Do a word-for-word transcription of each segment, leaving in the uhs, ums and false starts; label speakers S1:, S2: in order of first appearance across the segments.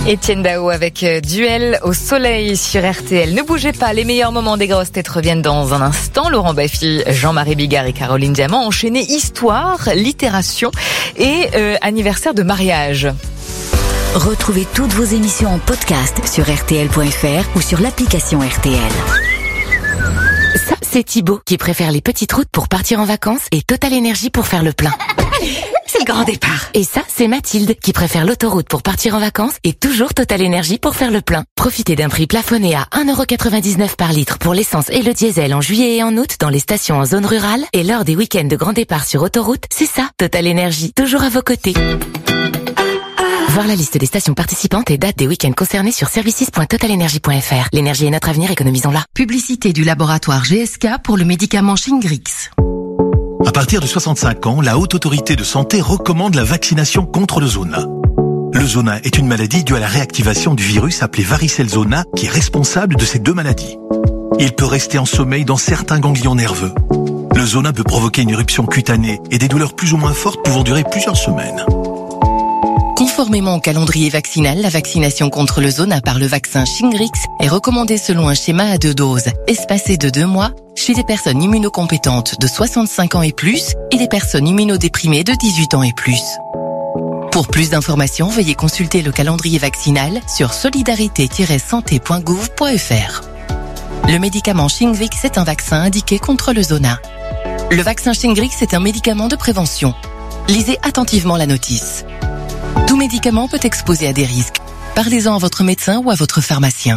S1: Étienne Dao avec Duel au soleil sur R T L. Ne bougez pas, les meilleurs moments des grosses têtes reviennent dans un instant. Laurent Baffy, Jean-Marie Bigard et Caroline Diamant enchaînés histoire, littération et euh, anniversaire de mariage.
S2: Retrouvez toutes vos émissions en podcast sur R T L point F R ou sur l'application R T L.
S3: Ça, c'est Thibaut qui préfère les petites routes pour partir en vacances et Total Énergie pour faire le plein. C'est le grand départ. Et ça, c'est Mathilde qui préfère l'autoroute pour partir en vacances et toujours Total Énergie pour faire le plein. Profitez d'un prix plafonné à un euro quatre-vingt-dix-neuf par litre pour l'essence et le diesel en juillet et en août dans les stations en zone rurale et lors des week-ends de grand départ sur autoroute. C'est ça, Total Énergie, toujours à vos côtés. Voir la liste des stations participantes et dates des week-ends concernés sur services point total energy point F R. L'énergie est notre avenir, économisons-la.
S4: Publicité du laboratoire G S K pour le médicament Shingrix.
S5: À partir de soixante-cinq ans, la Haute Autorité de Santé recommande la vaccination contre le zona. Le zona est une maladie due à la réactivation du virus appelé varicelle zona qui est responsable de ces deux maladies. Il peut rester en sommeil dans certains ganglions nerveux. Le zona peut provoquer une éruption cutanée et des douleurs plus ou moins fortes pouvant durer plusieurs semaines.
S4: Conformément au calendrier vaccinal, la vaccination contre le zona par le vaccin Shingrix est recommandée selon un schéma à deux doses, espacé de deux mois, chez des personnes immunocompétentes de soixante-cinq ans et plus et des personnes immunodéprimées de dix-huit ans et plus. Pour plus d'informations, veuillez consulter le calendrier vaccinal sur solidarité tiret santé point gouv point F R. Le médicament Shingrix est un vaccin indiqué contre le zona. Le vaccin Shingrix est un médicament de prévention. Lisez attentivement la notice. Tout médicament peut exposer à des risques. Parlez-en à votre médecin ou à votre pharmacien.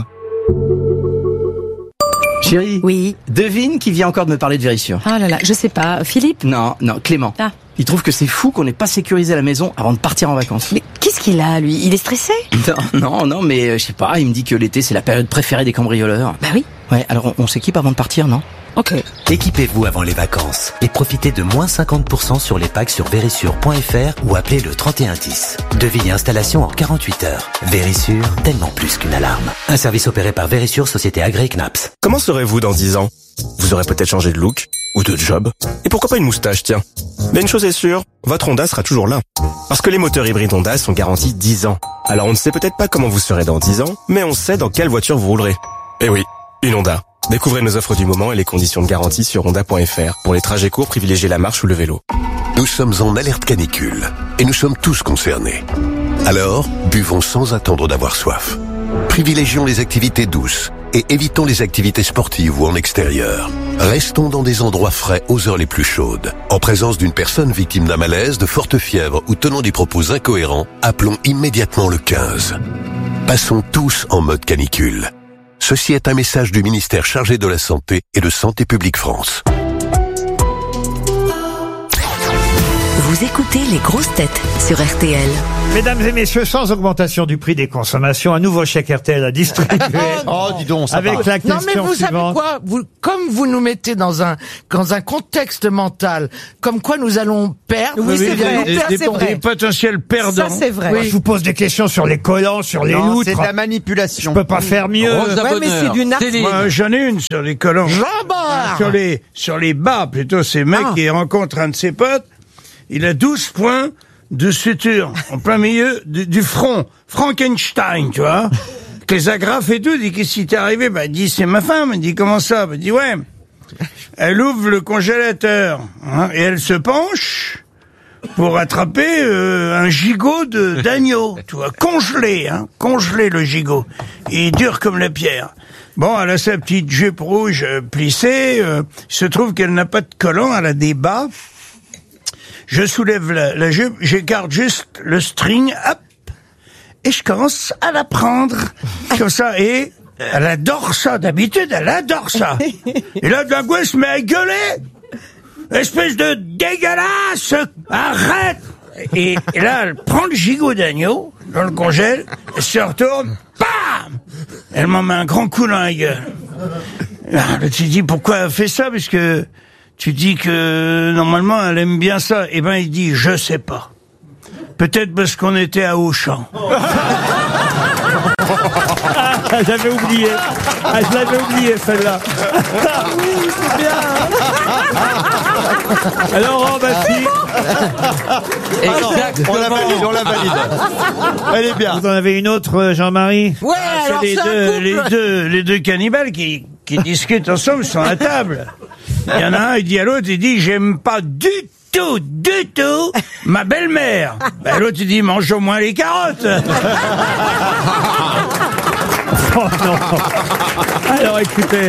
S6: Chérie,
S7: oui.
S6: Devine qui vient encore de me parler de Vérissure.
S7: Ah là là, je sais pas. Philippe?
S6: Non, non, Clément.
S7: Ah.
S6: Il trouve que c'est fou qu'on n'ait pas sécurisé la maison avant de partir en vacances.
S7: Mais qu'est-ce qu'il a, lui? Il est stressé?
S6: Non, non, non, mais euh, je sais pas, il me dit que l'été c'est la période préférée des cambrioleurs.
S7: Bah oui.
S6: Ouais, alors on, on s'équipe avant de partir, non?
S7: Ok.
S8: Équipez-vous avant les vacances et profitez de moins cinquante pour cent sur les packs sur vérissure point F R ou appelez le trente et un dix. Devis et installation en quarante-huit heures. Vérissure, tellement plus qu'une alarme. Un service opéré par Vérissure, société agréée C N A P S.
S9: Comment serez-vous dans dix ans? Vous aurez peut-être changé de look ou de job. Et pourquoi pas une moustache, tiens. Mais une chose est sûre, votre Honda sera toujours là. Parce que les moteurs hybrides Honda sont garantis dix ans. Alors on ne sait peut-être pas comment vous serez dans dix ans, mais on sait dans quelle voiture vous roulerez. Eh oui, une Honda. Découvrez nos offres du moment et les conditions de garantie sur honda point F R. Pour les trajets courts, privilégiez la marche ou le vélo.
S10: Nous sommes en alerte canicule et nous sommes tous concernés. Alors, buvons sans attendre d'avoir soif. Privilégions les activités douces et évitons les activités sportives ou en extérieur. Restons dans des endroits frais aux heures les plus chaudes. En présence d'une personne victime d'un malaise, de forte fièvre ou tenant des propos incohérents, appelons immédiatement le quinze. Passons tous en mode canicule. Ceci est un message du ministère chargé de la Santé et de Santé publique France.
S2: Vous écoutez les grosses têtes sur R T L.
S11: Mesdames et messieurs, sans augmentation du prix des consommations, un nouveau chèque R T L à distribuer.
S12: Oh, dis donc, ça
S11: avec
S12: va.
S11: la question
S12: Non, mais vous
S11: suivante.
S12: savez quoi? Vous, comme vous nous mettez dans un, dans un contexte mental, comme quoi nous allons perdre.
S11: Oui, c'est
S12: nous
S11: vrai.
S12: allons
S11: Des,
S12: perdre,
S11: des,
S12: c'est vrai.
S11: des potentiels perdants.
S12: Ça, c'est vrai.
S11: Moi,
S12: Oui.
S11: je vous pose des questions sur les collants, sur les
S12: Non,
S11: loutres.
S12: c'est de la
S11: manipulation. Je peux pas faire mieux.
S12: Rose à Ouais, mais bonheur. c'est du nar-
S11: Moi, j'en ai une sur les collants.
S12: Jean-Bart.
S11: Sur les, sur les bas, plutôt, c'est mec
S12: Ah.
S11: qui rencontre un de ses potes. Il a douze points de suture en plein milieu du, du front. Frankenstein, tu vois. Avec les agrafes et tout. Il dit, qu'est-ce qui t'est arrivé? Bah, il dit, c'est ma femme. Il dit, comment ça? Bah, il dit, ouais. Elle ouvre le congélateur, hein, et elle se penche pour attraper euh, un gigot de d'agneau, tu vois, congelé, hein, congelé le gigot. Il est dur comme la pierre. Bon, elle a sa petite jupe rouge euh, plissée. Euh, il se trouve qu'elle n'a pas de collant, elle a des bas. Je soulève la, la jupe, j'écarte juste le string, hop, et je commence à la prendre, comme ça, et elle adore ça, d'habitude, elle adore ça. Et là, d'un coup, elle se met à gueuler. Espèce de dégueulasse, arrête! Et, et là, elle prend le gigot d'agneau, dans le congèle, elle se retourne, bam! Elle m'en met un grand coup dans la gueule. Là, tu dis, pourquoi elle fait ça? Parce que tu dis que, normalement, elle aime bien ça. Eh ben, il dit, je sais pas. Peut-être parce qu'on était à Auchan.
S13: J'avais oublié. Ah, je l'avais oublié, celle-là.
S14: Oui, c'est bien.
S13: Laurent Baffy.
S14: Exactement. On la valide, on la valide. Elle est bien.
S13: Vous en avez une autre, Jean-Marie?
S12: Ouais,
S11: C'est
S12: alors
S11: les
S12: c'est un
S11: deux,
S12: couple.
S11: les deux, les deux cannibales qui, qui discutent ensemble sur la table. Il y en a un, il dit à l'autre, il dit, j'aime pas du tout, du tout, ma belle-mère. Ben, l'autre, il dit, mange au moins les carottes.
S13: Oh non. Alors écoutez.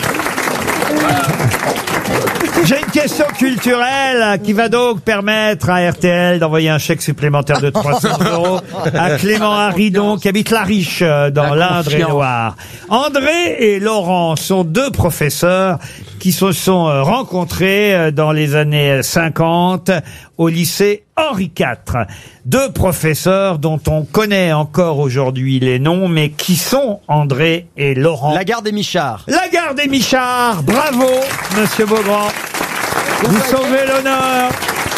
S13: J'ai une question culturelle qui va donc permettre à R T L d'envoyer un chèque supplémentaire de trois cents euros à Clément Haridon qui habite La Riche dans l'Indre-et-Loire. André et Laurent sont deux professeurs qui se sont rencontrés dans les années cinquante au lycée Henri quatre. Deux professeurs dont on connaît encore aujourd'hui les noms, mais qui sont André et Laurent?
S14: Lagarde et Michard.
S13: Lagarde et Michard, bravo, Monsieur Beaugrand. Vous sauvez l'honneur.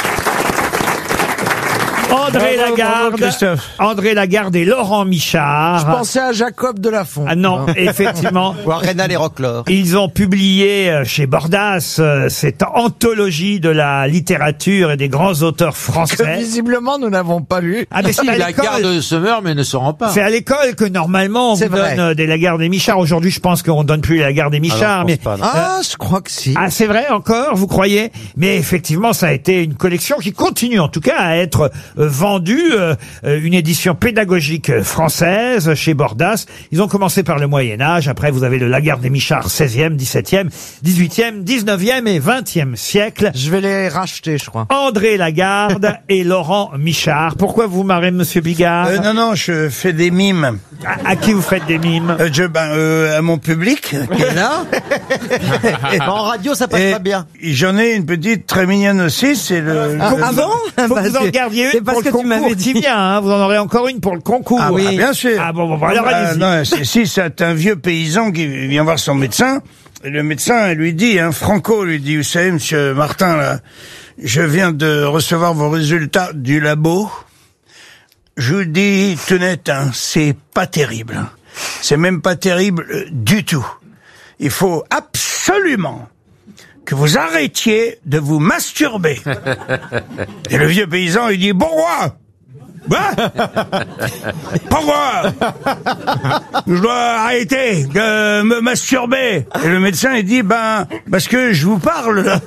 S13: André
S11: Bravo,
S13: Lagarde,
S11: bravo, Christophe.
S13: André Lagarde et Laurent Michard.
S12: Je pensais à Jacob Delafont.
S13: Ah non, effectivement.
S14: Ou à Rénal et Roquelaure.
S13: Ils ont publié euh, chez Bordas euh, cette anthologie de la littérature et des grands auteurs
S12: Que
S13: français.
S12: visiblement nous n'avons pas lu.
S13: Ah mais c'est à
S15: La
S13: l'école.
S15: garde se meurt mais ne se rend pas.
S13: C'est à l'école que normalement on
S12: C'est
S13: vous
S12: vrai.
S13: donne euh, des Lagarde et Michard. Aujourd'hui, je pense qu'on donne plus les Lagarde et Michard, mais
S12: Ah, je crois que si.
S13: ah, c'est vrai encore, vous croyez? Mais effectivement, ça a été une collection qui continue en tout cas à être euh, vendue, euh, euh, une édition pédagogique euh, française chez Bordas. Ils ont commencé par le Moyen-Âge, après vous avez le Lagarde et Michard seizième, dix-septième, dix-huitième, dix-neuvième et vingtième siècle.
S12: Je vais les racheter, je crois.
S13: André Lagarde et Laurent Michard. Pourquoi vous marrez, Monsieur Bigard?
S11: Euh, non, non, je fais des mimes.
S13: À, à qui vous faites des mimes?
S11: Euh, je, ben, euh, à mon public, qui est là.
S14: En radio, ça passe
S11: Et
S14: pas bien.
S11: J'en ai une petite très mignonne aussi, c'est le...
S13: Ah,
S11: le-
S13: ah bon? Faut que vous en gardiez une pour le concours qui vient, hein. Vous en aurez encore une pour le concours.
S11: Ah oui, ah, bien sûr.
S13: Ah bon, bon, bon alors
S11: Ah,
S13: allez-y.
S11: non, c'est, si c'est un vieux paysan qui vient voir son médecin, et le médecin lui dit, hein, Franco lui dit, vous savez, monsieur Martin, là, je viens de recevoir vos résultats du labo. Je vous dis tout net, hein, c'est pas terrible. C'est même pas terrible euh, du tout. Il faut absolument que vous arrêtiez de vous masturber. Et le vieux paysan, il dit, pourquoi? Bah pourquoi je dois arrêter de me masturber? Et le médecin, il dit, ben, parce que je vous parle, là.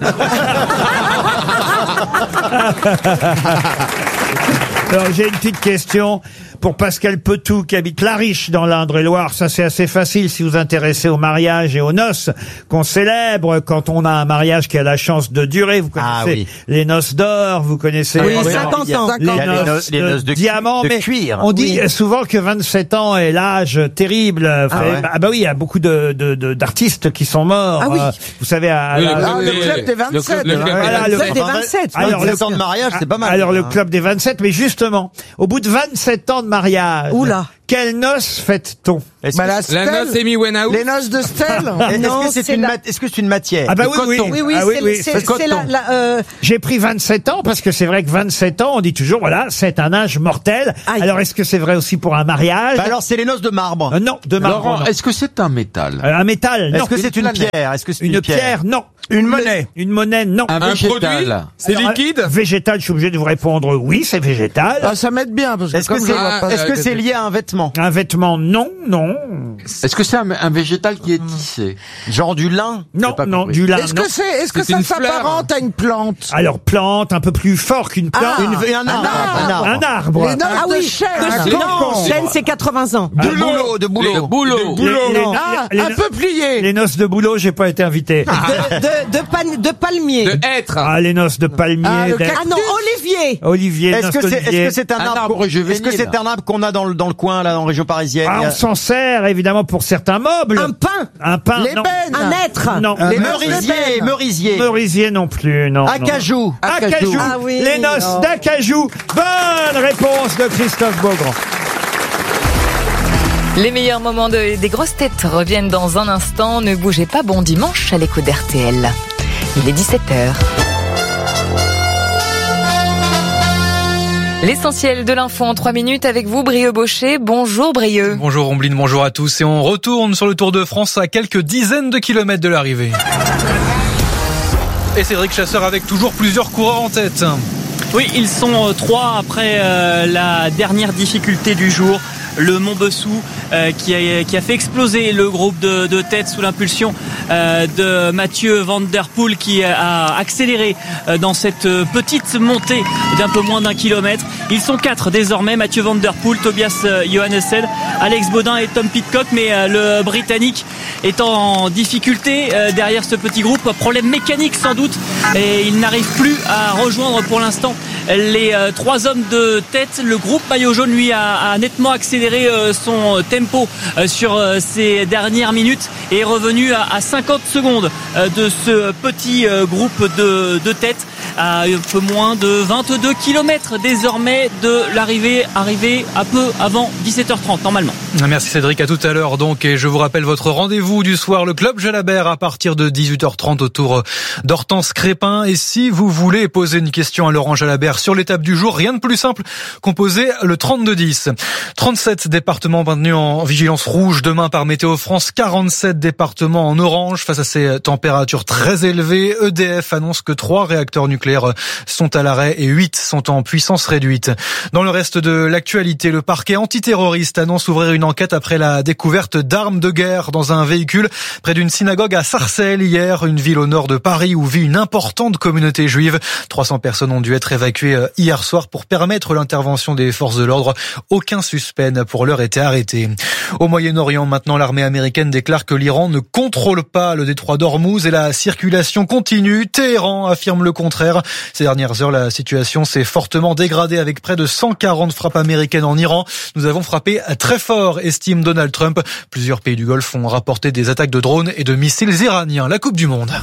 S13: Alors j'ai une petite question pour Pascal Petou qui habite La Riche dans l'Indre-et-Loire. Ça c'est assez facile si vous vous intéressez au mariage et aux noces qu'on célèbre quand on a un mariage qui a la chance de durer. Vous connaissez
S14: Ah oui.
S13: les noces d'or, vous connaissez
S14: Oui,
S13: les,
S14: cinquante ans.
S13: les
S14: Il y a les
S13: noces,
S14: noces- les
S13: de
S14: noces de cu-
S13: diamant.
S14: de
S13: mais
S14: cuir.
S13: on dit
S14: Oui.
S13: souvent que vingt-sept ans est l'âge terrible. Ah,
S14: ouais.
S13: ah bah oui, il y a beaucoup de, de, de- d'artistes qui sont morts.
S12: Ah oui.
S13: Euh, vous savez, à, à
S15: Oui,
S13: la-
S12: Ah, le club des vingt-sept.
S15: le club-
S12: hein.
S13: Voilà,
S12: Le
S13: le-
S12: club des vingt-sept.
S13: Alors,
S14: vingt-sept ans de mariage, c'est pas mal.
S13: Alors le
S14: Hein.
S13: club des vingt-sept, mais justement, au bout de vingt-sept ans de mariage,
S12: Oula.
S13: quelles noces fête-t-on?
S14: Est-ce
S12: Bah,
S14: que-
S12: la
S15: La
S12: stèle.
S15: noce Amy Winehouse.
S12: Les noces de Stèle.
S14: est-ce
S7: Non,
S14: que c'est
S7: c'est
S14: une
S7: la-
S14: mat- est-ce que c'est une matière?
S13: Ah bah oui, oui,
S15: coton.
S7: Oui, oui,
S13: ah oui,
S7: c'est
S13: oui.
S7: c'est-
S15: le
S7: c'est la,
S15: coton.
S7: la, euh,
S13: J'ai pris vingt-sept ans parce que c'est vrai que vingt-sept ans, on dit toujours, voilà, c'est un âge mortel.
S7: Aïe.
S13: Alors est-ce que c'est vrai aussi pour un mariage?
S14: Bah alors c'est les noces de marbre.
S13: Euh, non, de marbre.
S15: Laurent,
S13: non.
S15: est-ce que c'est un métal?
S13: Euh, un métal, non.
S14: Est-ce que c'est une
S15: planète.
S14: pierre? Est-ce que c'est
S13: une, pierre, non.
S11: Une monnaie.
S13: Une monnaie, non.
S15: Un végétal.
S16: C'est
S13: Alors,
S16: liquide?
S13: euh, Végétal, je suis obligé de vous répondre oui, c'est végétal.
S12: Ah, ça m'aide bien, parce que
S14: Est-ce que
S12: comme
S14: c'est
S12: je vois pas-
S14: est-ce que c'est lié à un vêtement?
S13: Un vêtement, non, non.
S15: Est-ce que c'est un, un végétal qui est tissé?
S14: Genre du lin?
S13: Non,
S15: J'ai pas
S13: non,
S15: compris.
S13: du lin,
S12: Est-ce
S13: non.
S12: que c'est, est-ce que
S15: C'est
S12: ça
S15: une fleur.
S12: s'apparente à une plante?
S13: Alors, plante, un peu plus fort qu'une plante.
S12: Ah,
S14: Une- un arbre. Un arbre.
S13: Un arbre.
S12: Les noces
S7: ah
S12: de
S7: oui,
S12: chêne.
S7: de-
S12: Un
S7: non,
S12: cocon.
S7: chêne c'est quatre-vingts ans.
S14: De boulot, de boulot.
S15: Le boulot.
S13: Les- les-
S12: Ah,
S13: les-
S12: un
S13: les-
S12: peu plié.
S13: Les noces de boulot, j'ai pas été invité.
S7: De, de, de, pan- de palmier.
S15: De hêtre.
S13: Ah, les noces de palmier.
S12: Ah, le
S13: d'être-
S7: Ah non, olivier.
S13: Olivier,
S14: Est-ce
S13: noces
S14: que c'est
S13: d'olivier.
S14: est-ce que c'est un,
S15: Un
S14: arbre
S15: arbre
S14: qu'on-
S15: juvénile.
S14: Est-ce que c'est un arbre qu'on a dans le dans le coin là en région parisienne?
S13: Ah,
S14: Il y a-
S13: on s'en sert évidemment pour certains meubles.
S7: Un pain.
S13: Un pain, non.
S12: L'ébène.
S7: Un être.
S13: Non.
S11: Un
S14: Les
S11: noces
S14: merisiers,
S12: d'ébène.
S14: merisiers.
S13: Merisier non plus, non. non.
S14: Acajou.
S13: Acajou.
S7: Ah oui,
S13: Les noces
S7: non.
S13: d'acajou. Bonne réponse de Christophe Beaugrand.
S1: Les meilleurs moments de- des grosses têtes reviennent dans un instant. Ne bougez pas, bon dimanche à l'écoute d'R T L. Il est dix-sept heures. L'essentiel de l'info en trois minutes avec vous, Brieux Baucher. Bonjour Brieux.
S16: Bonjour Ombline, bonjour à tous. Et on retourne sur le Tour de France à quelques dizaines de kilomètres de l'arrivée. Et Cédric Chasseur avec toujours plusieurs coureurs en tête.
S17: Oui, ils sont euh, trois après euh, la dernière difficulté du jour. Le Mont Bessou euh, qui, a, qui a fait exploser le groupe de, de tête sous l'impulsion euh, de Mathieu Van Der Poel qui a accéléré euh, dans cette petite montée d'un peu moins d'un kilomètre. Ils sont quatre désormais, Mathieu Van Der Poel, Tobias euh, Johannesen, Alex Baudin et Tom Pidcock, mais euh, le Britannique est en difficulté euh, derrière ce petit groupe. Problème mécanique sans doute et il n'arrive plus à rejoindre pour l'instant les euh, trois hommes de tête. Le groupe maillot jaune lui a, a nettement accéléré son tempo sur ces dernières minutes et est revenu à cinquante secondes de ce petit groupe de, de tête à un peu moins de vingt-deux kilomètres désormais de l'arrivée, arrivée un peu avant dix-sept heures trente normalement.
S16: Merci Cédric, à tout à l'heure donc, et je vous rappelle votre rendez-vous du soir, le Club Jalabert à partir de dix-huit heures trente autour d'Hortense Crépin. Et si vous voulez poser une question à Laurent Jalabert sur l'étape du jour, rien de plus simple, composez le trente-deux dix. trente-sept départements maintenus en vigilance rouge demain par Météo France, quarante-sept départements en orange face à ces températures très élevées. E D F annonce que trois réacteurs nucléaires sont à l'arrêt et huit sont en puissance réduite. Dans le reste de l'actualité, le parquet antiterroriste annonce ouvrir une enquête après la découverte d'armes de guerre dans un véhicule près d'une synagogue à Sarcelles hier, une ville au nord de Paris où vit une importante communauté juive. trois cents personnes ont dû être évacuées hier soir pour permettre l'intervention des forces de l'ordre. Aucun suspect n'a pour l'heure été arrêté. Au Moyen-Orient, maintenant, l'armée américaine déclare que l'Iran ne contrôle pas le détroit d'Ormuz et la circulation continue. Téhéran affirme le contraire. Ces dernières heures, la situation s'est fortement dégradée avec près de cent quarante frappes américaines en Iran. Nous avons frappé très fort, estime Donald Trump. Plusieurs pays du Golfe ont rapporté des attaques de drones et de missiles iraniens. La Coupe du Monde.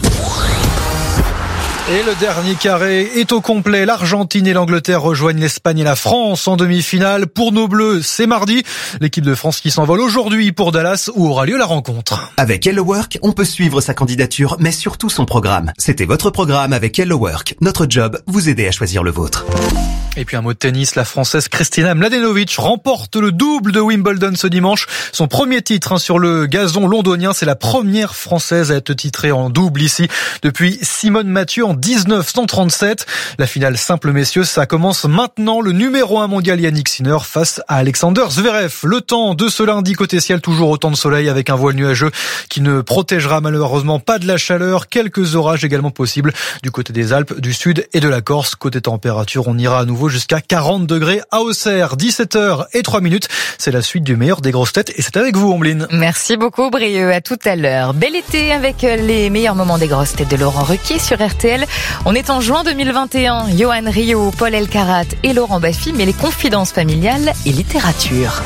S16: Et le dernier carré est au complet. L'Argentine et l'Angleterre rejoignent l'Espagne et la France en demi-finale. Pour nos Bleus, c'est mardi. L'équipe de France qui s'envole aujourd'hui pour Dallas où aura lieu la rencontre.
S18: Avec Hello Work, on peut suivre sa candidature, mais surtout son programme. C'était votre programme avec Hello Work. Notre job, vous aider à choisir le vôtre.
S16: Et puis un mot de tennis, la Française Kristina Mladenovic remporte le double de Wimbledon ce dimanche. Son premier titre hein, sur le gazon londonien, c'est la première Française à être titrée en double ici depuis Simone Mathieu en dix-neuf cent trente-sept. La finale simple messieurs, ça commence maintenant. Le numéro un mondial Yannick Sinner face à Alexander Zverev. Le temps de ce lundi côté ciel, toujours autant de soleil avec un voile nuageux qui ne protégera malheureusement pas de la chaleur. Quelques orages également possibles du côté des Alpes, du Sud et de la Corse. Côté température, on ira à nouveau jusqu'à quarante degrés à Auxerre. dix-sept heures et trois minutes. C'est la suite du meilleur des grosses têtes et c'est avec vous, Ombline.
S1: Merci beaucoup, Brieux. À tout à l'heure. Bel été avec les meilleurs moments des grosses têtes de Laurent Ruquier sur R T L. On est en juin deux mille vingt et un. Johan Rioux, Paul Elkarat et Laurent Baffy, mais les confidences familiales et littérature.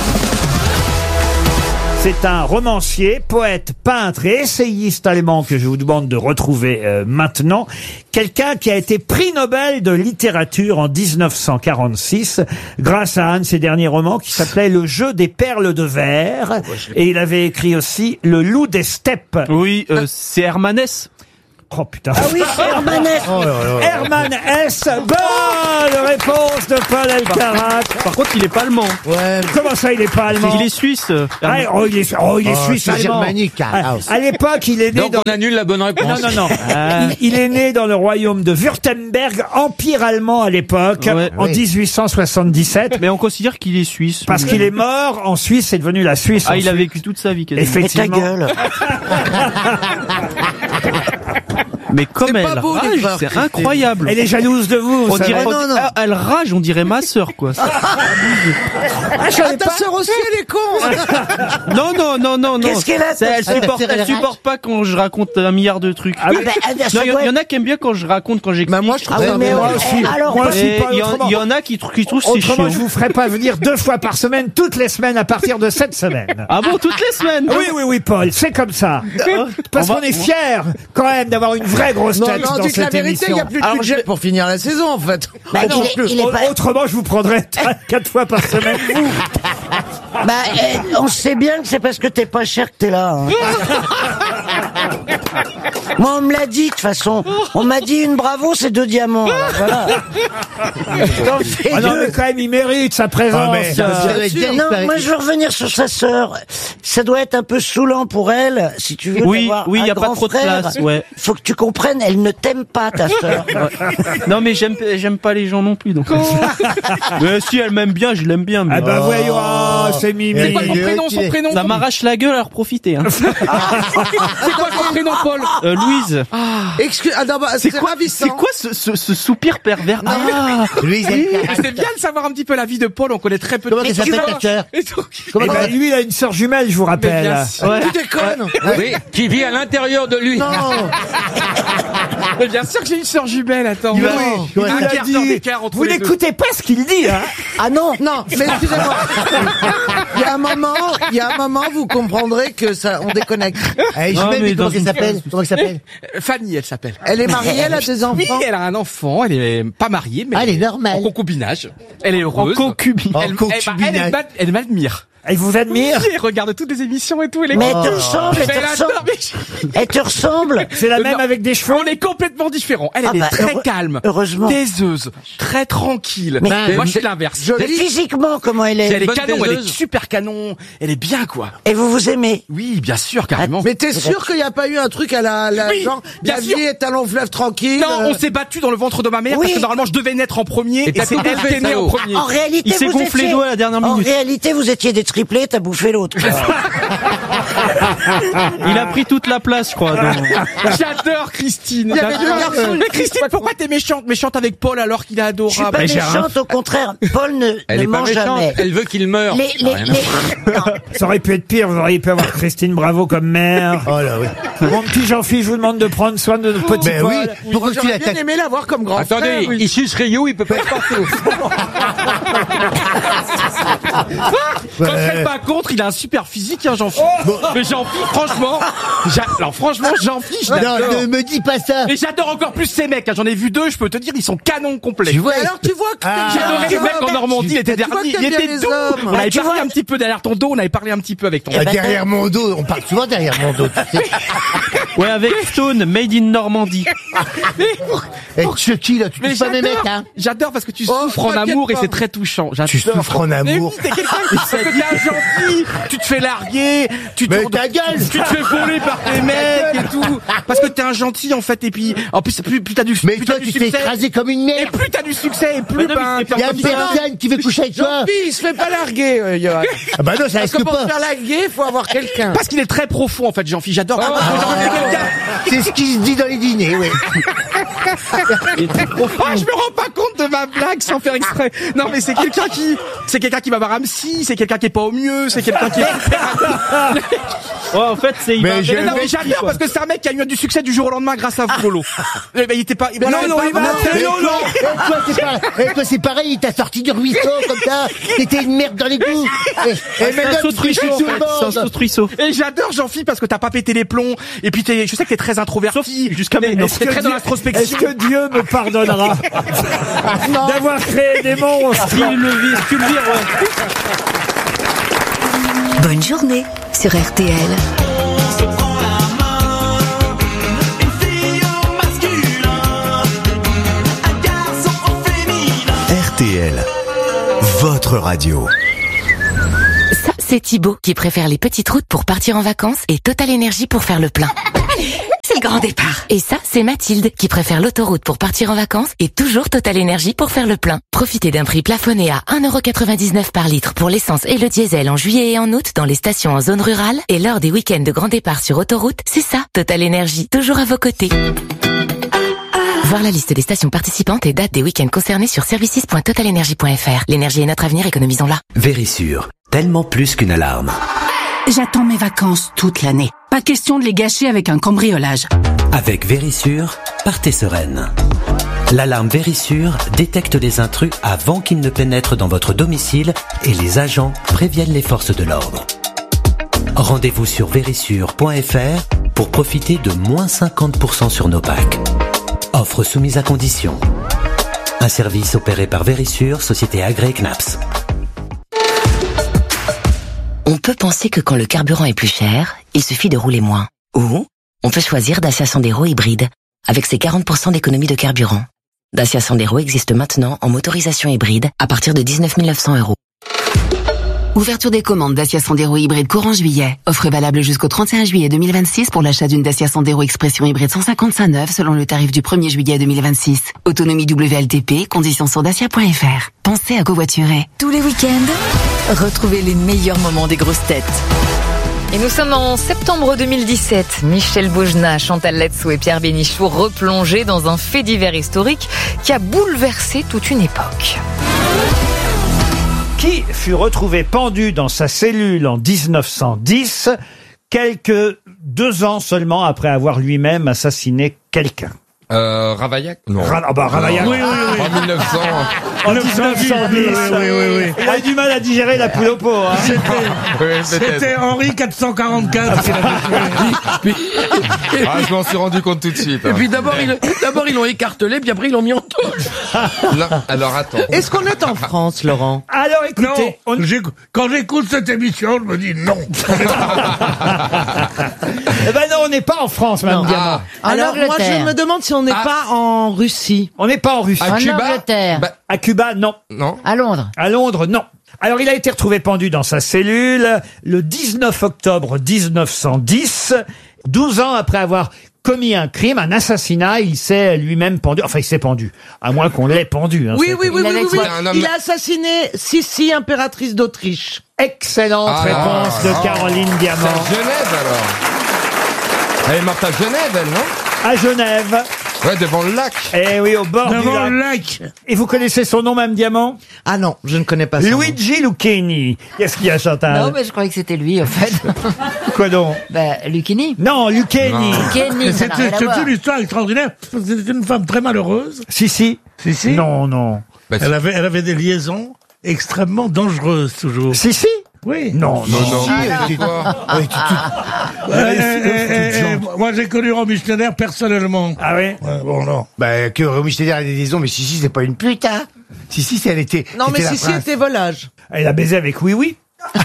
S13: C'est un romancier, poète, peintre et essayiste allemand que je vous demande de retrouver euh, maintenant. Quelqu'un qui a été prix Nobel de littérature en dix-neuf cent quarante-six grâce à un de ses derniers romans qui s'appelait Le jeu des perles de verre. Et il avait écrit aussi Le loup des steppes.
S19: Oui, euh, c'est Hermann Hesse.
S13: Oh putain.
S7: Ah oui, c'est Hermann Hesse.
S13: Oh, Hermann Hesse. Bonne réponse de Paul Elkarat.
S19: Par contre, il est pas allemand.
S13: Ouais. Comment ça, il est pas allemand?
S19: Il est suisse.
S13: Ah, oh, il est, oh, il est
S7: oh,
S13: suisse allemand.
S7: Germanique.
S13: À, à l'époque, il est né
S15: Donc
S13: dans...
S15: on annule la bonne réponse.
S13: Non, non, non. Euh, il, il est né dans le royaume de Württemberg, empire allemand à l'époque,
S19: Ouais.
S13: en
S7: Oui.
S13: dix-huit cent soixante-dix-sept.
S19: Mais on considère qu'il est suisse.
S13: Parce qu'il est mort en Suisse, c'est devenu la Suisse.
S19: Ah, il a
S13: ensuite.
S19: vécu toute sa vie quasiment.
S13: Effectivement.
S7: gueule.
S19: Mais comme
S7: C'est
S19: elle
S7: pas beau,
S19: rage,
S7: les frères
S19: c'est
S7: Christine.
S19: incroyable.
S13: Elle est jalouse de vous.
S19: On
S13: ça
S19: dirait,
S13: va.
S7: non, non.
S19: Ah, elle rage, on dirait ma sœur, quoi.
S13: Ah, je savais
S7: Ah, ta
S13: pas.
S7: sœur aussi, elle est con.
S19: Non, non, non, non, non.
S7: Qu'est-ce qu'elle a,
S19: C'est-
S7: ta
S19: Elle
S7: sœur?
S19: supporte, elle supporte pas quand je raconte un milliard de trucs.
S13: Ah oui.
S7: bah, à
S19: Non,
S7: chaque
S19: il y,
S7: fois-
S19: il y en a qui aiment bien quand je raconte, quand j'explique.
S7: Bah, moi, je trouve
S13: Ah
S7: ça
S13: oui, mais
S7: bien.
S13: moi aussi.
S7: Alors,
S13: Moi
S7: bah,
S13: aussi,
S19: Et
S13: pas
S19: il y, en-
S13: autrement.
S19: il y en a qui, trou- qui trouvent c'est chiant.
S13: Autrement, je vous ferai pas venir deux fois par semaine, toutes les semaines à partir de cette semaine.
S19: Ah bon, toutes les semaines?
S13: Oui, oui, oui, Paul, c'est comme ça. Parce
S19: On va-
S13: qu'on est fiers, quand même, d'avoir une vraie grosse
S7: Non,
S13: tête
S7: non,
S13: dans
S7: dites la
S13: cette
S7: vérité, il
S13: émission.
S7: n'y a plus de
S19: Alors,
S7: budget
S19: je-
S7: pour finir la saison, en fait.
S20: Bah,
S7: On
S20: il
S7: peut
S20: est-
S7: plus.
S20: il est pas-
S13: Autrement, je vous prendrais quatre fois par semaine, vous.
S20: Bah, eh, on sait bien que c'est parce que t'es pas cher que t'es là. hein. Moi, on me l'a dit, de toute façon. On m'a dit une bravo, c'est deux diamants. Alors, voilà. J'en fais
S13: Ah non,
S20: deux.
S13: mais quand même, il mérite sa présence.
S20: Ah, mais,
S13: euh,
S20: non, moi je veux revenir sur sa sœur. Ça doit être un peu saoulant pour elle, si tu veux.
S19: Oui,
S20: d'avoir
S19: oui,
S20: un
S19: y a pas
S20: grand
S19: trop de
S20: frère.
S19: place, ouais.
S20: Faut que tu comprennes, elle ne t'aime pas, ta sœur.
S19: Non mais j'aime j'aime pas les gens non plus donc. Mais si elle m'aime bien, je l'aime bien. Mais...
S13: Ah bah voyons, oh, c'est Mimi.
S19: C'est quoi son prénom, son prénom Ça m'arrache la gueule à leur profiter. Hein.
S12: C'est quoi ton prénom, Paul?
S19: Euh, Louise.
S12: Excuse, ah, non, bah,
S19: C'est
S12: c'est
S19: quoi,
S12: ravissant.
S19: c'est quoi ce, ce, ce soupir pervers? Ah,
S12: Louise, c'est bien de savoir un petit peu la vie de Paul, on connaît très peu de
S20: Comment elle s'appelle, ta sœur?
S12: Et donc-
S13: Eh ben, lui, il a une sœur jumelle, je vous rappelle.
S12: bien sûr.
S13: Ouais.
S12: Tu déconnes.
S15: Oui, qui vit à l'intérieur de lui.
S12: Non. Mais bien sûr que j'ai une sœur jumelle, attends.
S13: Il
S12: Oui,
S13: va-
S12: oui.
S13: il
S12: Un
S13: l'a
S12: quart
S13: dit.
S12: d'heure d'écart entre
S13: Vous
S12: les deux.
S13: n'écoutez pas ce qu'il dit, hein?
S20: Ah non,
S12: Non, mais excusez-moi. Il y a un moment, il y a un moment, vous comprendrez que ça, on déconnecte.
S20: Elle est
S19: Non,
S20: jumelle,
S19: mais
S20: mais comment
S19: dans
S20: elle
S19: une
S20: s'appelle? Comment elle s'appelle?
S12: Euh, Fanny, elle s'appelle. Elle est mariée, elle a des enfants. Oui, elle a un enfant. Elle est pas mariée, mais
S20: Ah, elle est normale.
S12: en concubinage. Elle est heureuse.
S19: en concubine.
S20: En
S12: Elle, elle,
S20: concubinage.
S12: elle, elle m'a- elle m'admire.
S13: Il vous admire?
S12: Elle regarde toutes les émissions et tout. Elle est
S20: Mais elle te
S12: contente.
S20: ressemble, elle
S12: Mais
S20: te
S12: elle
S20: ressemble.
S12: adore, mais-
S20: Elle te ressemble.
S13: C'est la
S12: Euh,
S13: même
S12: non.
S13: avec des cheveux?
S12: On est complètement différents. Elle, elle
S20: Ah bah,
S12: est très
S20: heureux-
S12: calme,
S20: heureusement.
S12: taiseuse, très tranquille.
S20: Mais-
S12: Mais moi, je suis l'inverse.
S20: Mais physiquement, comment elle
S12: Elle
S20: est?
S12: est
S15: bonne
S12: canon, elle est
S15: taiseuse.
S12: super canon. Elle est bien, quoi.
S20: Et vous vous aimez?
S12: Oui, bien sûr, carrément.
S7: Mais t'es sûr qu'il n'y a pas eu un truc à la, la
S12: Oui,
S7: genre,
S12: bien
S7: la
S12: sûr.
S7: vie est un long fleuve tranquille?
S12: Non,
S7: euh,
S12: on s'est battu dans le ventre de ma mère
S20: Oui.
S12: parce que normalement je devais naître en premier
S15: Et
S12: et,
S15: t'as
S12: c'est
S15: tout
S12: elle
S15: fait,
S12: qui est née
S15: Sao.
S12: en premier.
S20: En réalité,
S19: Il s'est
S20: vous
S19: gonflé
S20: étiez-
S19: les doigts à la dernière
S20: En
S19: minute.
S20: réalité, vous étiez des triplés, t'as bouffé l'autre.
S19: Il a pris toute la place, je crois. donc.
S12: J'adore Christine.
S7: Il y avait deux
S12: J'adore.
S7: garçons,
S12: Mais Christine, pourquoi t'es méchante Méchante avec Paul alors qu'il est
S20: Je suis
S12: adorable.
S20: pas
S12: Mais j'ai un-
S20: méchante, au contraire. Paul ne,
S15: Elle
S20: ne
S15: est pas
S20: ment
S15: méchante.
S20: jamais.
S15: Elle veut qu'il meure.
S20: Les, les,
S15: Rien à
S20: les- non.
S13: Ça aurait pu être pire, vous auriez pu avoir Christine Bravo comme mère.
S20: Oh là oui.
S13: Mon petit Jean-Philippe, je vous demande de prendre soin de notre petit
S20: Ben
S13: Paul.
S20: oui. Pourquoi tu
S7: J'aurais bien
S20: l'attaques?
S7: aimé l'avoir comme grand
S15: Attendez,
S7: frère. oui.
S15: il suce Rio, il peut pas être partout.
S12: Quand elle pas contre, il a un super physique, hein, Jean-Philippe. Mais Jean-Philippe, franchement, j'a- alors franchement, Jean-Philippe, je
S20: Non,
S12: l'adore.
S20: ne me dis pas ça.
S12: Et j'adore encore plus ces mecs. hein. J'en ai vu deux, je peux te dire, ils sont canons complets.
S20: Tu vois,
S7: Alors tu vois que
S20: Ah.
S7: t'aimes
S12: J'adorais
S7: bien
S12: les mecs
S7: les
S12: en
S7: hommes.
S12: Normandie, l'été
S7: Tu vois
S12: dernier,
S7: que
S12: il
S7: t'aimes bien
S12: était
S7: les
S12: doux.
S7: hommes.
S12: On avait
S20: tu
S12: parlé
S20: vois-
S12: un petit peu derrière ton dos, on avait parlé un petit peu avec ton.
S20: Eh ben,
S14: derrière mon dos, on parle souvent derrière mon dos. Tu sais.
S19: Ouais, avec Stone, made in Normandie.
S14: Et Chucky, là, tu
S12: Mais
S14: touches pas mes mecs, hein.
S12: J'adore parce que tu
S7: Oh,
S12: souffres en
S7: t'inquiète
S12: amour et
S7: pas.
S12: c'est très touchant. J'adore.
S14: Tu souffres en
S12: Mais
S14: amour.
S12: oui, t'es quelqu'un qui parce que t'es un gentil, tu te fais larguer, tu te,
S14: Mais ta gueule.
S12: tu te fais voler par tes mecs et tout. Parce que t'es un gentil en fait et puis en plus plus, plus t'as du
S14: Mais
S12: plus
S14: toi,
S12: t'as du
S14: tu te fais
S12: succès,
S14: écraser comme une
S12: et
S14: merde.
S12: plus t'as du succès et plus
S19: Mais non,
S12: ben
S19: mais
S12: t'es
S14: Il y a
S12: encore plus malin.
S14: personne qui veut coucher avec toi.
S7: Jean-Pierre, il se fait pas larguer, euh, Johan.
S14: Ah bah non, ça
S7: Parce
S14: risque
S7: que pour
S14: pas.
S7: se faire larguer, il faut avoir quelqu'un.
S12: Parce qu'il est très profond en fait, Jean-Philippe. J'adore. Parce que Jean-Philippe, c'est quelqu'un-
S14: C'est ce qui se dit dans les dîners, oui.
S12: Ah, je me rends pas compte de ma blague sans faire exprès. Non, mais c'est quelqu'un qui, c'est quelqu'un qui va voir un psy, c'est quelqu'un qui est pas au mieux, c'est quelqu'un qui est.
S19: Ouais, en fait, c'est il
S14: Mais
S19: va
S14: je-
S12: Mais non, mais j'adore parce que c'est un mec qui a eu du succès du jour au lendemain grâce à vous, Lolo. Eh ben, il était pas.
S7: non, non, il va
S14: Mais
S7: Non, non.
S14: toi, et toi, c'est pas- et toi, c'est pareil, il t'a sorti du ruisseau comme ça. T'étais une merde dans les goûts. Et, et
S19: C'est un
S14: maintenant,
S19: saut
S14: tu
S19: truisseau,
S14: fais
S19: en
S14: tout
S19: fait.
S14: le
S19: C'est un
S14: monde.
S19: saut truisseau.
S12: Et j'adore Jean-Philippe parce que t'as pas pété les plombs. Et puis t'es, je sais que t'es très introverti.
S19: Jusqu'à
S12: Mais-
S19: maintenant.
S12: mais T'es très dans
S13: Est-ce
S12: l'introspection.
S13: que Dieu me pardonnera d'avoir créé des monstres?
S19: Il le vit, tu le vires, ouais.
S2: Bonne journée sur R T L.
S8: R T L, votre radio.
S3: Ça, c'est Thibaut qui préfère les petites routes pour partir en vacances et Total Énergie pour faire le plein. C'est le grand départ. Et ça, c'est Mathilde qui préfère l'autoroute pour partir en vacances et toujours Total Énergie pour faire le plein. Profitez d'un prix plafonné à un euro quatre-vingt-dix-neuf par litre pour l'essence et le diesel en juillet et en août dans les stations en zone rurale et lors des week-ends de grand départ sur autoroute. C'est ça, Total Énergie, toujours à vos côtés. Voir la liste des stations participantes et dates des week-ends concernés sur services point total énergie point f r. L'énergie est notre avenir, économisons-la.
S8: Vérissure, tellement plus qu'une alarme.
S21: J'attends mes vacances toute l'année. Pas question de les gâcher avec un cambriolage.
S8: Avec Vérissure, partez sereine. L'alarme Vérissure détecte les intrus avant qu'ils ne pénètrent dans votre domicile et les agents préviennent les forces de l'ordre. Rendez-vous sur vérissure point f r pour profiter de moins cinquante pour cent sur nos packs. Offre soumise à condition. Un service opéré par Vérissure, société agréée C N A P S.
S3: On peut penser que quand le carburant est plus cher, il suffit de rouler moins. Ou on peut choisir Dacia Sandero hybride, avec ses quarante pour cent d'économie de carburant. Dacia Sandero existe maintenant en motorisation hybride à partir de dix-neuf mille neuf cents euros.
S21: Ouverture des commandes Dacia Sandero hybride courant juillet. Offre valable jusqu'au trente et un juillet deux mille vingt-six pour l'achat d'une Dacia Sandero Expression hybride cent cinquante-cinq neuve selon le tarif du premier juillet deux mille vingt-six. Autonomie W L T P, conditions sur dacia point f r. Pensez à covoiturer.
S2: Tous les week-ends, retrouvez les meilleurs moments des grosses têtes.
S1: Et nous sommes en septembre deux mille dix-sept. Michel Bougenat, Chantal Latsou et Pierre Bénichou replongés dans un fait divers historique qui a bouleversé toute une époque.
S13: Qui fut retrouvé pendu dans sa cellule en dix-neuf cent dix, quelques deux ans seulement après avoir lui-même assassiné quelqu'un?
S15: Euh, Ravaillac? Non.
S13: Ra- ah bah, Ravaillac.
S15: Oui, oui, oui. En mille neuf cents.
S13: En dix-neuf cent dix,
S11: oui, oui, oui, oui.
S13: il a eu du mal à digérer la poule au pot. Hein.
S11: C'était Henri quatre cent quarante-quatre qui l'avait tué.
S15: Ah, je m'en suis rendu compte tout de suite. Hein.
S7: Et puis d'abord, ils, d'abord ils l'ont écartelé, puis après ils l'ont mis en tôle.
S15: Non, alors attends.
S7: Est-ce qu'on est en France, Laurent?
S13: Alors écoutez,
S11: Non, j'écou- quand j'écoute cette émission, je me dis non.
S13: eh ben non, on n'est pas en France, Mme Diamant.
S7: Alors moi je me demande si on n'est
S15: Ah.
S7: pas en Russie.
S13: On n'est pas en Russie.
S15: À Cuba?
S5: Angleterre.
S15: Bah,
S13: À Cuba, non.
S15: non.
S5: À Londres.
S13: À Londres, non. Alors, il a été retrouvé pendu dans sa cellule le dix-neuf octobre dix-neuf cent dix, douze ans après avoir commis un crime, un assassinat. Il s'est lui-même pendu. Enfin, il s'est pendu. À moins qu'on l'ait pendu. Hein,
S7: Oui,
S13: c'est-
S7: oui, oui,
S5: Il
S7: oui,
S5: avait
S7: oui, oui.
S15: tué un homme.
S7: Il a assassiné Sissi, impératrice d'Autriche.
S13: Excellente
S15: Ah,
S13: réponse
S15: ah,
S13: de
S15: ah.
S13: Caroline
S15: C'est
S13: Diamant.
S15: à Genève alors. Elle est morte à Genève, elle, non?
S13: À Genève.
S15: Ouais, devant le lac.
S13: Eh oui, au bord
S11: Devant
S13: du
S11: le
S13: lac.
S11: lac.
S13: Et vous connaissez son nom, Mme Diamant?
S7: Ah non, je ne connais pas ça.
S13: Luigi Lucchini. Qu'est-ce qu'il y a, Chantal?
S5: Non, mais je croyais que c'était lui, en fait.
S13: Quoi donc?
S5: Bah, Lucchini.
S13: Non, Lucchini.
S5: Kenny, ça n'a rien à
S11: C'est
S5: voir.
S11: une histoire extraordinaire. C'était une femme très malheureuse.
S13: Si, si.
S11: Si, si.
S13: Non, non.
S15: Bah,
S11: Elle avait, elle avait des liaisons extrêmement dangereuses, toujours.
S13: Si, si.
S11: Oui.
S13: Non, non, non.
S15: c'est quoi?
S11: Euh, euh, euh, euh, moi, j'ai connu Romy Schneider personnellement.
S13: Ah oui?
S11: Ouais, bon, non.
S14: Bah, que Romy Schneider ait des liaisons, mais Sissi, c'est pas une pute, hein. Sissi, c'est elle était.
S7: Non, mais
S14: c'était la
S7: Sissi
S14: prince.
S7: était volage.
S13: Elle a baisé avec Oui Oui.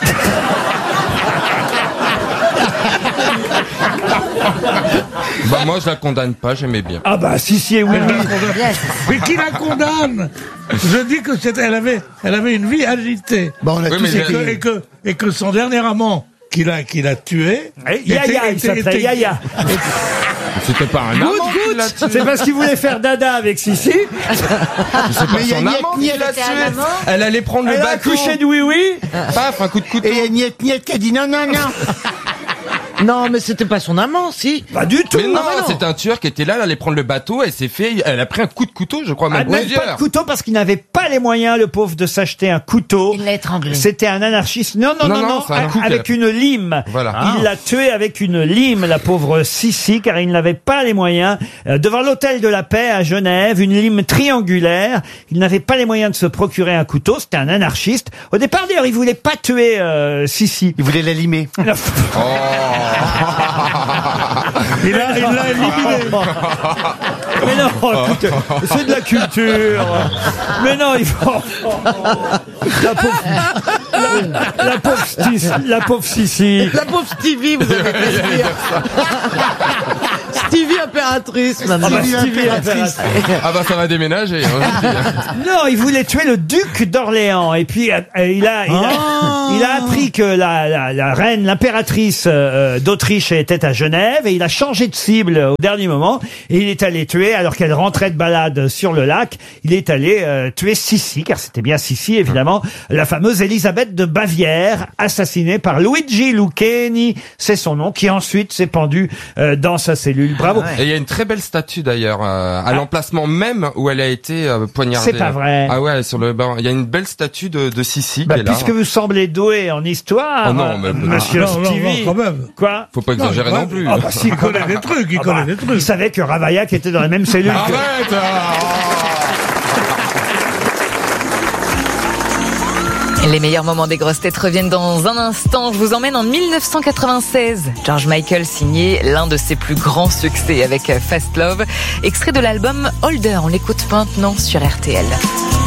S15: Bah, moi, je la condamne pas, j'aimais bien.
S13: Ah bah si si et oui oui.
S11: Mais qui la condamne? Je dis que c'était, elle avait, elle avait une vie agitée.
S14: Bon, on a
S15: Oui,
S14: tous
S15: mais
S11: Et
S14: été.
S11: que, et que, et que son dernier amant, qui l'a, qui l'a tué.
S13: Eh, Yaya, il s'appelait Yaya.
S15: C'était pas un amant qui l'a tué.
S13: C'est parce qu'il voulait faire dada avec Sissi.
S15: C'est pas
S14: Mais il y a
S15: son
S14: Niet
S15: amant qui
S14: Niet,
S15: l'a
S5: c'était un
S15: tué.
S5: amant.
S15: Elle allait prendre le
S13: Elle a
S15: bateau.
S13: accouché de Oui Oui.
S15: Paf, un coup de couteau.
S14: Et il y a Niet Niet qui a dit non, non, non.
S7: Non, mais c'était pas son amant, si.
S13: Pas du tout.
S15: Mais non,
S7: Ah, bah non.
S15: c'est un tueur qui était là, elle allait prendre le bateau, elle s'est fait, elle a pris un coup de couteau, je crois,
S13: Ah,
S15: même
S13: même pas de
S15: plusieurs.
S13: couteau parce qu'il n'avait pas les moyens, le pauvre, de s'acheter un couteau.
S5: Il l'a étranglé.
S13: C'était un anarchiste. Non, non,
S15: Non,
S13: non,
S15: non,
S13: non,
S15: c'est un
S13: a-
S15: coup
S13: avec
S15: qu'elle
S13: une lime.
S15: Voilà.
S13: Il l'a tué avec une lime, la pauvre Sissi, car il n'avait pas les moyens. Euh, devant l'hôtel de la Paix à Genève, une lime triangulaire. Il n'avait pas les moyens de se procurer un couteau. C'était un anarchiste. Au départ, d'ailleurs, il voulait pas tuer euh, Sissi.
S14: Il voulait la limer.
S11: Il a, il l'a éliminé.
S13: Mais non, écoute, c'est de la culture. Mais non, il faut... La pauvre... La, la pauvre Stis- la pauvre Sissi.
S7: La pauvre Stevie, vous avez fait dire. Stevie impératrice, maintenant.
S13: Ah bah, Stevie impératrice.
S15: Ah bah ça va déménager. hein.
S13: Non, il voulait tuer le duc d'Orléans. Et puis, euh, il a, il a,
S7: Ah.
S13: il a appris que la, la, la reine, l'impératrice euh, d'Autriche était à Genève et il a changé de cible au dernier moment et il est allé tuer, alors qu'elle rentrait de balade sur le lac, il est allé euh, tuer Sissi, car c'était bien Sissi, évidemment, la fameuse Élisabeth de Bavière, assassinée par Luigi Lucchini, c'est son nom, qui ensuite s'est pendu euh, dans sa cellule. Bravo.
S15: Et il y a une très belle statue d'ailleurs euh, à l'emplacement même où elle a été euh, poignardée.
S13: C'est pas vrai.
S15: Ah ouais, sur le banc. Il y a une belle statue de, de Sissi
S13: Bah,
S15: qui est là.
S13: puisque vous semblez doué en histoire,
S15: Oh non, mais-
S13: euh, monsieur
S11: Non, non,
S13: Stevie.
S11: non, quand même.
S13: Quoi?
S15: Faut pas exagérer non, plus.
S13: Ah bah si,
S11: Il connaît des trucs, il
S13: Ah
S11: connaît
S13: bah,
S11: des trucs.
S13: il savait que Ravaillac était dans la même cellule. que-
S15: Arrête
S1: Les meilleurs moments des grosses têtes reviennent dans un instant. Je vous emmène en mille neuf cent quatre-vingt-seize. George Michael signait l'un de ses plus grands succès avec Fast Love, extrait de l'album Holder. On l'écoute maintenant sur R T L.